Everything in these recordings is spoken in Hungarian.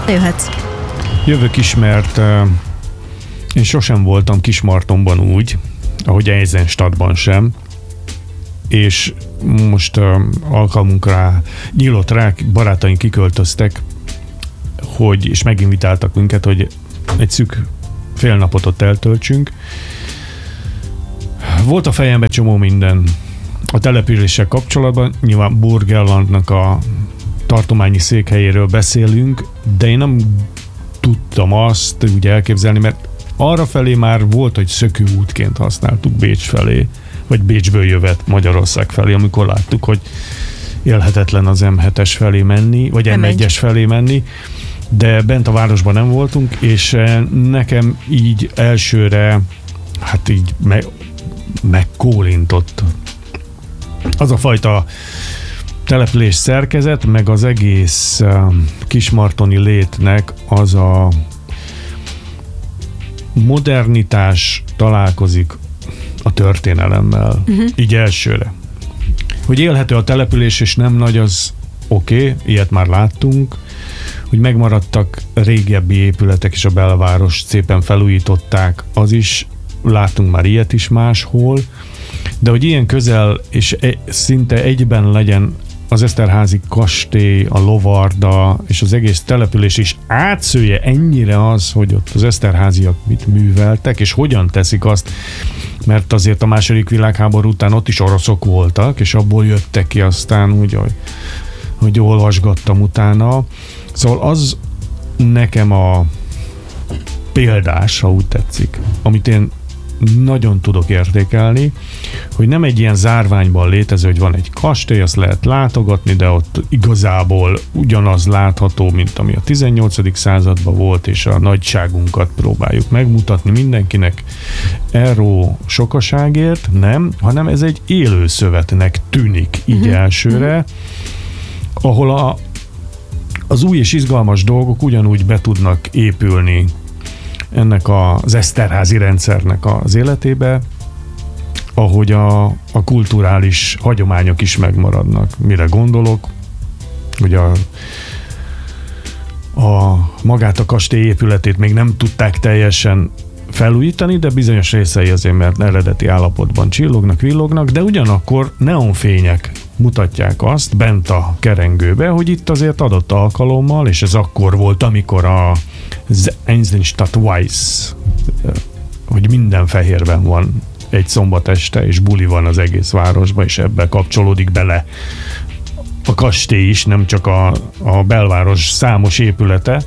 Jöhetsz. Jövök is, mert én sosem voltam Kismartonban úgy, ahogy Eisenstadtban sem, és most alkalmunkra nyílt rá, barátaink kiköltöztek, és meginvitáltak minket, hogy egy szűk fél napot ott eltöltsünk. Volt a fejemben csomó minden a településsel kapcsolatban, nyilván Burgenlandnak a tartományi székhelyéről beszélünk, de én nem tudtam azt úgy elképzelni, mert arra felé már volt, hogy szökőútként használtuk Bécs felé, vagy Bécsből jövet Magyarország felé, amikor láttuk, hogy élhetetlen az M7-es felé menni, vagy M1-es felé menni, de bent a városban nem voltunk, és nekem így elsőre hát így megkólintott az a fajta település szerkezet, meg az egész kismartoni létnek az a modernitás találkozik a történelemmel. Így elsőre. Hogy élhető a település, és nem nagy, az oké, ilyet már láttunk, hogy megmaradtak régebbi épületek, és a belváros szépen felújították, az is, láttunk már ilyet is máshol, de hogy ilyen közel, és szinte egyben legyen az Eszterházy kastély, a Lovarda, és az egész település is átszője ennyire az, hogy ott az Eszterházyak mit műveltek, és hogyan teszik azt, mert azért a második világháború után ott is oroszok voltak, és abból jöttek ki aztán úgy, hogy olvasgattam utána. Szóval az nekem a példás, ha úgy tetszik, amit én nagyon tudok értékelni, hogy nem egy ilyen zárványban létező, hogy van egy kastély, azt lehet látogatni, de ott igazából ugyanaz látható, mint ami a 18. században volt, és a nagyságunkat próbáljuk megmutatni mindenkinek erről sokaságért, nem, hanem ez egy élő szövetnek tűnik így elsőre, ahol az új és izgalmas dolgok ugyanúgy be tudnak épülni ennek az Eszterházy rendszernek az életébe, ahogy a kulturális hagyományok is megmaradnak. Mire gondolok, hogy magát a kastély épületét még nem tudták teljesen felújítani, de bizonyos részei azért, mert eredeti állapotban csillognak, villognak, de ugyanakkor neonfények mutatják azt bent a kerengőbe, hogy itt azért adott alkalommal, és ez akkor volt, amikor az Eisenstadt Weiß, hogy minden fehérben van egy szombat este, és buli van az egész városban, és ebbe kapcsolódik bele a kastély is, nem csak a belváros számos épülete,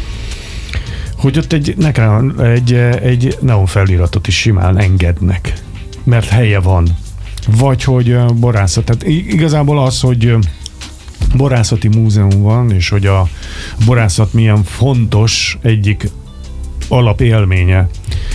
hogy ott egy neon feliratot is simán engednek, mert helye van. Vagy hogy borászat. Tehát igazából az, hogy borászati múzeum van, és hogy a borászat milyen fontos egyik alapélménye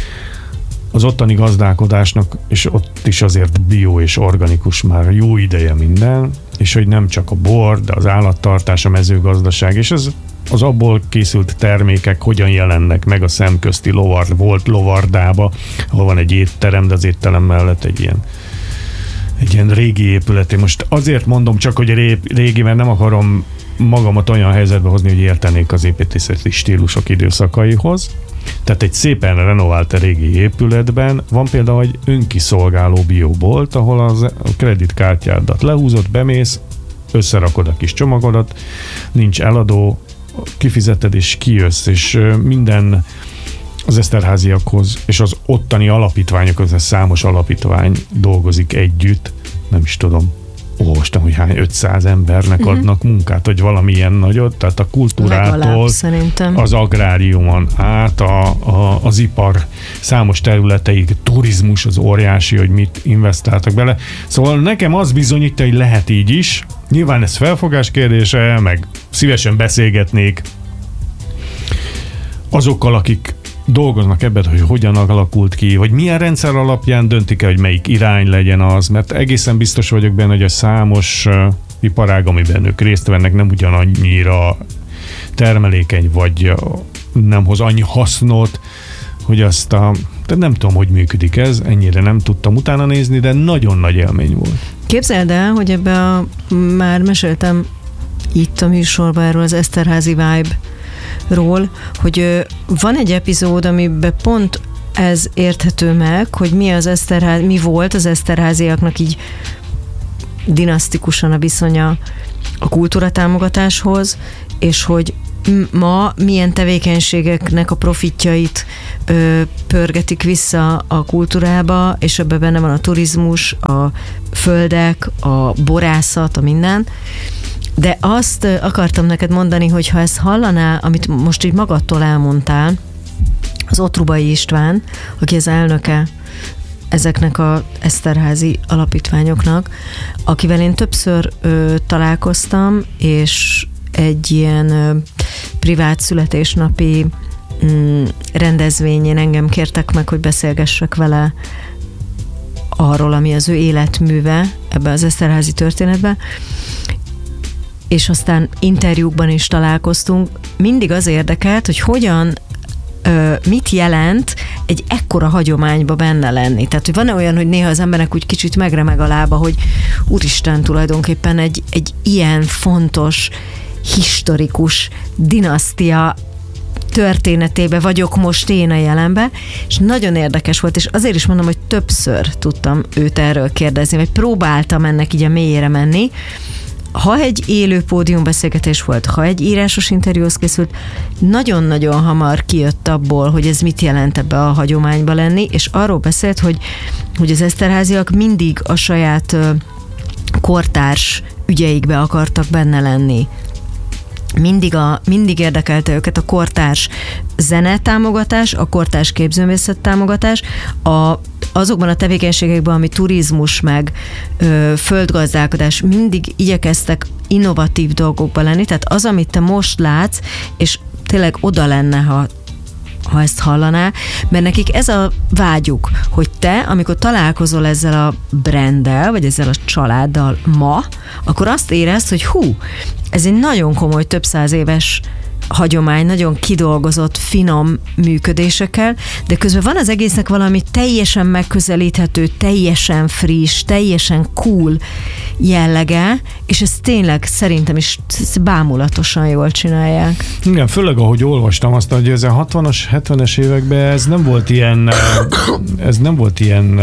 az ottani gazdálkodásnak, és ott is azért bio és organikus már jó ideje minden, és hogy nem csak a bor, de az állattartás, a mezőgazdaság, és az abból készült termékek hogyan jelennek meg a szemközti volt Lovardába, ahol van egy étterem, de az étterem mellett egy ilyen régi épület. Én most azért mondom csak, hogy régi, mert nem akarom magamat olyan helyzetbe hozni, hogy értenék az építészeti stílusok időszakaihoz. Tehát egy szépen renovált régi épületben van például egy önkiszolgáló biobolt, ahol a kreditkártyádat lehúzott, bemész, összerakod a kis csomagodat, nincs eladó, kifizeted és kijössz, és minden az Eszterháziakhoz és az ottani alapítványokhoz, számos alapítvány dolgozik együtt, nem is tudom, olvastam, hogy 500 embernek adnak munkát, vagy valamilyen nagyot, tehát a kultúrától az agráriumon át az ipar számos területeig, turizmus az óriási, hogy mit investáltak bele. Szóval nekem az bizonyítja, hogy lehet így is. Nyilván ez felfogás kérdése, meg szívesen beszélgetnék azokkal, akik dolgoznak ebben, hogy hogyan alakult ki, vagy milyen rendszer alapján döntik el, hogy melyik irány legyen az, mert egészen biztos vagyok benne, hogy a számos iparág, amiben ők részt vennek, nem ugyanannyira termelékeny, vagy nem hoz annyi hasznot, hogy de nem tudom, hogy működik ez, ennyire nem tudtam utána nézni, de nagyon nagy élmény volt. Képzeld el, hogy már meséltem itt a műsorban erről az Eszterházy Vibe hogy van egy epizód, amiben pont ez érthető meg, hogy mi volt az Eszterháziaknak így dinasztikusan a viszonya a kultúratámogatáshoz, és hogy ma milyen tevékenységeknek a profitjait pörgetik vissza a kultúrába, és ebben benne van a turizmus, a földek, a borászat, a minden. De azt akartam neked mondani, hogy ha ezt hallaná, amit most így magadtól elmondtál, az Ottrubai István, aki az elnöke ezeknek az eszterházi alapítványoknak, akivel én többször találkoztam, és egy ilyen privát születésnapi rendezvényén engem kértek meg, hogy beszélgessek vele arról, ami az ő életműve ebbe az eszterházi történetbe, és aztán interjúkban is találkoztunk. Mindig az érdekelt, hogy hogyan mit jelent egy ekkora hagyományba benne lenni. Tehát, hogy van-e olyan, hogy néha az embernek úgy kicsit megremeg a lába, hogy úristen, tulajdonképpen egy ilyen fontos, historikus dinasztia történetébe vagyok most én a jelenben, és nagyon érdekes volt, és azért is mondom, hogy többször tudtam őt erről kérdezni, vagy próbáltam ennek így a mélyére menni. Ha egy élő pódiumbeszélgetés volt, ha egy írásos interjúhoz készült, nagyon-nagyon hamar kijött abból, hogy ez mit jelent ebbe a hagyományba lenni, és arról beszélt, hogy az eszterháziak mindig a saját kortárs ügyeikbe akartak benne lenni. Mindig érdekelte őket a kortárs zenetámogatás, a kortárs képzőművészet támogatás, azokban a tevékenységekben, ami turizmus meg földgazdálkodás, mindig igyekeztek innovatív dolgokba lenni, tehát az, amit te most látsz, és tényleg oda lenne, ha ezt hallaná, mert nekik ez a vágyuk, hogy te, amikor találkozol ezzel a branddel, vagy ezzel a családdal ma, akkor azt érezd, hogy ez egy nagyon komoly, több száz éves hagyomány, nagyon kidolgozott, finom működésekkel, de közben van az egésznek valami teljesen megközelíthető, teljesen friss, teljesen cool jellege, és ez tényleg szerintem is bámulatosan jól csinálják. Igen, főleg ahogy olvastam azt, hogy ez a 60-as, 70-es években ez nem volt ilyen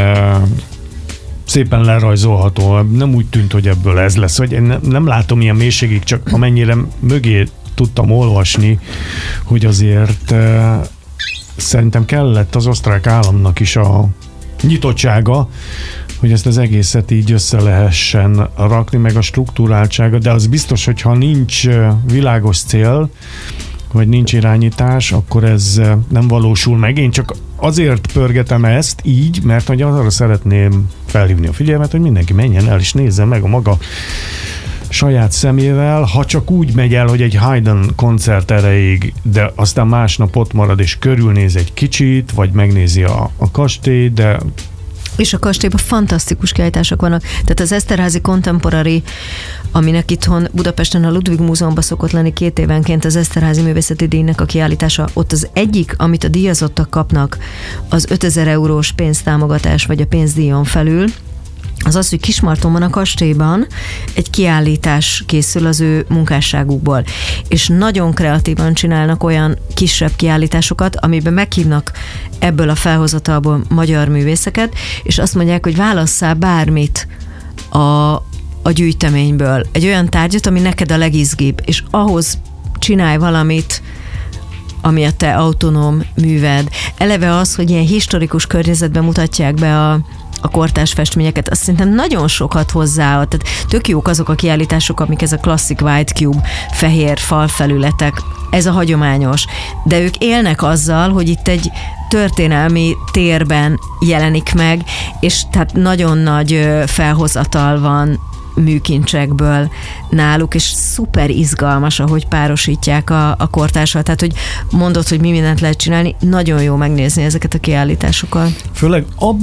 szépen lerajzolható, nem úgy tűnt, hogy ebből ez lesz, hogy én nem látom ilyen mélységig, csak amennyire mögé tudtam olvasni, hogy azért szerintem kellett az osztrák államnak is a nyitottsága, hogy ezt az egészet így össze lehessen rakni, meg a struktúráltsága, de az biztos, hogy ha nincs világos cél, vagy nincs irányítás, akkor ez nem valósul meg. Én csak azért pörgetem ezt így, mert hogy arra szeretném felhívni a figyelmet, hogy mindenki menjen el és nézze meg a maga saját szemével, ha csak úgy megy el, hogy egy Haydn koncert erejéig, de aztán másnap ott marad és körülnéz egy kicsit, vagy megnézi a kastélyt, de és a kastélyban fantasztikus kiállítások vannak. Tehát az Eszterházi Contemporary, aminek itthon Budapesten a Ludwig Múzeumban szokott lenni 2 évenként az Eszterházi Művészeti Díjnak a kiállítása, ott az egyik, amit a díjazottak kapnak, az 5000 eurós pénztámogatás, vagy a pénzdíjon felül, az, hogy Kismartonban a kastélyban egy kiállítás készül az ő munkásságukból. És nagyon kreatívan csinálnak olyan kisebb kiállításokat, amiben meghívnak ebből a felhozatalból magyar művészeket, és azt mondják, hogy válasszál bármit a gyűjteményből. Egy olyan tárgyat, ami neked a legizgibb, és ahhoz csinálj valamit, ami a te autonóm műved. Eleve az, hogy ilyen historikus környezetben mutatják be a kortárs festményeket, azt szerintem nagyon sokat hozzáad. Tehát tök jók azok a kiállítások, amik ez a klasszik white cube, fehér falfelületek, ez a hagyományos. De ők élnek azzal, hogy itt egy történelmi térben jelenik meg, és tehát nagyon nagy felhozatal van műkincsekből náluk, és szuper izgalmas, ahogy párosítják a kortársal. Tehát, hogy mondod, hogy mi mindent lehet csinálni, nagyon jó megnézni ezeket a kiállításokat. Főleg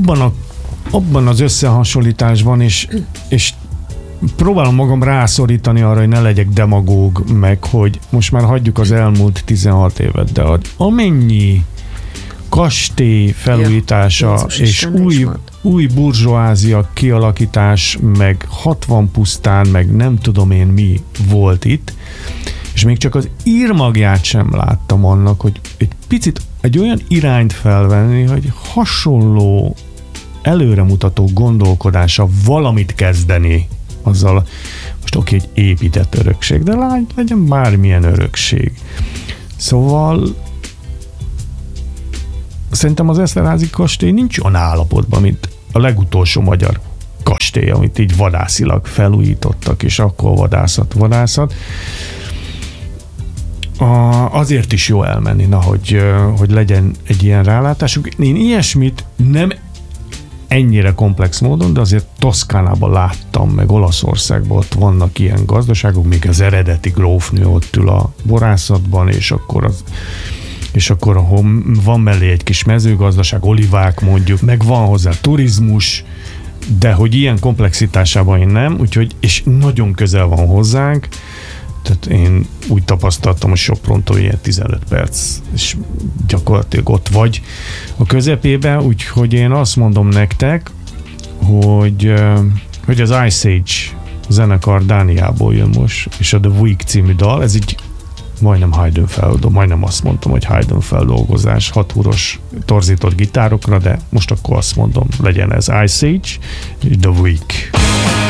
abban az összehasonlításban, és próbálom magam rászorítani arra, hogy ne legyek demagóg, meg hogy most már hagyjuk az elmúlt 16 évet, de amennyi kastély felújítása és új burzsóázia kialakítás, meg 60 pusztán, meg nem tudom én mi volt itt, És még csak az írmagját sem láttam annak, hogy egy picit egy olyan irányt felvenni, hogy hasonló előremutató gondolkodása valamit kezdeni azzal, most oké, egy épített örökség, de legyen bármilyen örökség. Szóval szerintem az Eszterházy kastély nincs olyan állapotban, mint a legutolsó magyar kastély, amit így vadászilag felújítottak, és akkor vadászat. Azért is jó elmenni, hogy legyen egy ilyen rálátásuk. Én ilyesmit nem ennyire komplex módon, de azért Toszkánában láttam, meg Olaszországban ott vannak ilyen gazdaságok, még az eredeti grófnő ott ül a borászatban, és akkor van mellé egy kis mezőgazdaság, olivák mondjuk, meg van hozzá turizmus, de hogy ilyen komplexitásában én nem, úgyhogy, és nagyon közel van hozzánk, tehát én úgy tapasztaltam, hogy Soprontól ilyen 15 perc, és gyakorlatilag ott vagy a közepében, úgyhogy én azt mondom nektek, hogy az Ice Age zenekar Dániából jön most, és a The Week című dal, ez így majdnem azt mondtam, hogy Haydn feldolgozás, 6 húros torzított gitárokra, de most akkor azt mondom, legyen ez Ice Age, The Week.